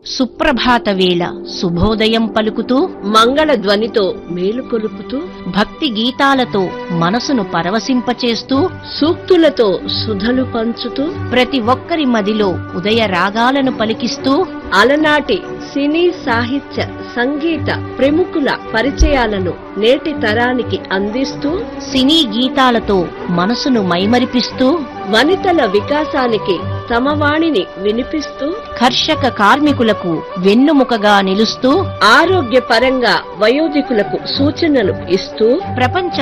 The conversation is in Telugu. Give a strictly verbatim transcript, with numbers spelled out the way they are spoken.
సుప్రభాత వేళ శుభోదయం పలుకుతూ మంగళ ధ్వనితో మేలుకొలుపుతూ భక్తి గీతాలతో మనసును పరవశింపచేస్తూ సూక్తులతో సుధలు పంచుతూ ప్రతి ఒక్కరి మదిలో ఉదయ రాగాలను పలికిస్తూ అలనాటి సినీ సాహిత్య సంగీత ప్రముఖుల పరిచయాలను నేటి తరానికి అందిస్తూ సినీ గీతాలతో మనసును మైమరిపిస్తూ వనితల వికాసానికి తమ వాణిని వినిపిస్తూ కర్షక కార్మికులకు వెన్నుముకగా నిలుస్తూ ఆరోగ్యపరంగా వయోధికులకు సూచనలు ఇస్తూ ప్రపంచ